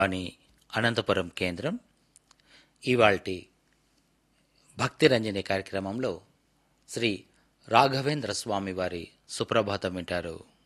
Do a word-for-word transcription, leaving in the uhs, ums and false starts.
అని అనంతపురం కేంద్రం ఇవాల్టి భక్తి రంజని కార్యక్రమంలో శ్రీ రాఘవేంద్ర స్వామి వారి సుప్రభాతం వింటారు.